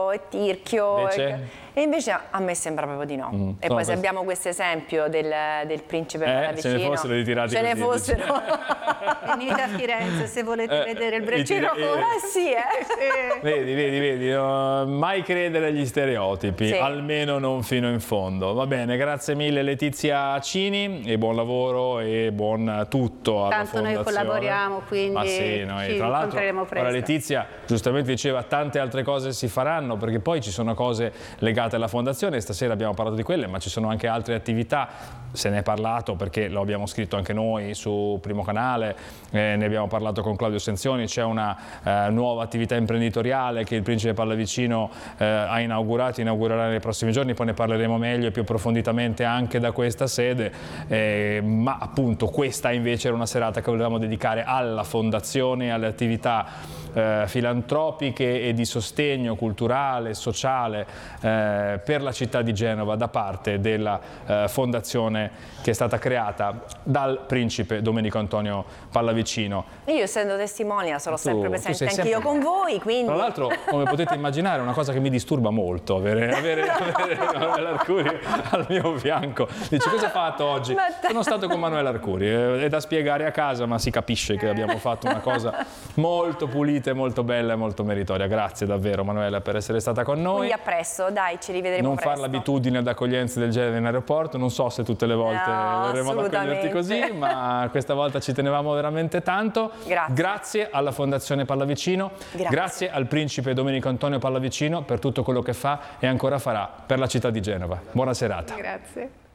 Tirchio e Tirchio. Invece? E invece a me sembra proprio di no. E poi se abbiamo questo esempio del principe Pallavicino, ce ne fossero ritirati ce ne così, fossero. Venite a Firenze se volete vedere il braccino. Sì, Vedi, mai credere agli stereotipi, sì. almeno non fino in fondo. Va bene, grazie mille Letizia Cini e buon lavoro e buon tutto alla Tanto fondazione. noi collaboriamo, quindi sì, noi, ci tra l'altro, incontreremo presto. ora Letizia giustamente diceva tante altre cose si faranno, perché poi ci sono cose legate alla fondazione, stasera abbiamo parlato di quelle, ma ci sono anche altre attività, se ne è parlato perché lo abbiamo scritto anche noi su Primo Canale, ne abbiamo parlato con Claudio Senzioni, c'è una nuova attività imprenditoriale che il Principe Pallavicino ha inaugurato, inaugurerà nei prossimi giorni, poi ne parleremo meglio e più approfonditamente anche da questa sede, ma appunto questa invece era una serata che volevamo dedicare alla fondazione, alle attività filantropiche e di sostegno culturale, sociale per la città di Genova da parte della fondazione che è stata creata dal principe Domenico Antonio Pallavicino. Io essendo testimonial sono sempre presente anche io con voi, quindi... Tra l'altro, come potete immaginare, è una cosa che mi disturba molto avere Manuela Arcuri al mio fianco. Dice, cosa hai fatto oggi? Sono stato con Manuela Arcuri, è da spiegare a casa, ma si capisce che abbiamo fatto una cosa molto pulita, molto bella e molto meritoria. Grazie davvero Manuela per essere stata con noi. Quindi a presto, dai, ci rivedremo presto. Non fare l'abitudine ad accoglienze del genere in aeroporto, non so se tutte le volte verremo ad accoglierti così, ma questa volta ci tenevamo veramente tanto. Grazie alla Fondazione Pallavicino, grazie al principe Domenico Antonio Pallavicino per tutto quello che fa e ancora farà per la città di Genova. Buona serata. Grazie.